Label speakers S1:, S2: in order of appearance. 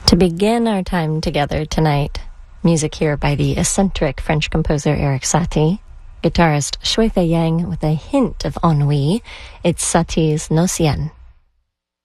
S1: To begin our time together tonight, music here by the eccentric French composer Erik Satie, guitarist Shui Fei Yang with a hint of ennui. It's Satie's Nocienne.